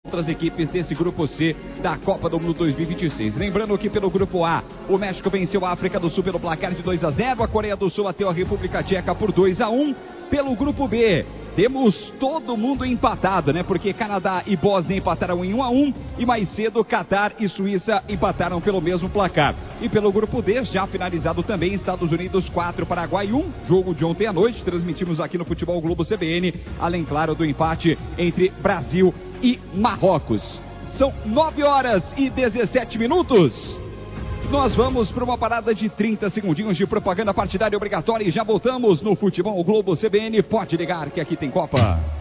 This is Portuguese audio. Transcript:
outras equipes desse grupo C da Copa do Mundo 2026. Lembrando que pelo grupo A, o México venceu a África do Sul pelo placar de 2-0, a Coreia do Sul bateu a República Tcheca por 2-1. Pelo grupo B, temos todo mundo empatado, né? Porque Canadá e Bósnia empataram em 1-1 e mais cedo Catar e Suíça empataram pelo mesmo placar. E pelo grupo D, já finalizado também, Estados Unidos 4, Paraguai 1, jogo de ontem à noite, transmitimos aqui no Futebol Globo CBN, além, claro, do empate entre Brasil e Marrocos. São 9h17. Nós vamos para uma parada de 30 segundinhos de propaganda partidária obrigatória e já voltamos no Futebol Globo CBN. Pode ligar que aqui tem Copa.